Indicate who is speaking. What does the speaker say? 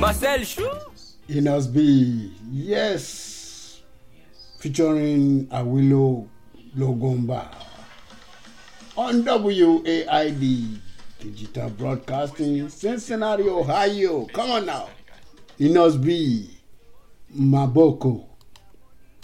Speaker 1: Marcel Chou.
Speaker 2: Enos B. Yes. Featuring Awilo Logomba. On WAID Digital Broadcasting, Cincinnati, Ohio. Come on now. Enos B. Maboko.